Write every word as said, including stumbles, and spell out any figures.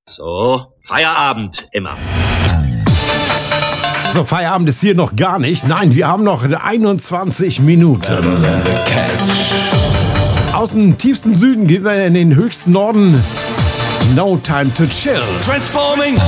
So, Feierabend immer. So, Feierabend ist hier noch gar nicht. Nein, wir haben noch einundzwanzig Minuten. Aus dem tiefsten Süden gehen wir in den höchsten Norden. No time to chill. Transforming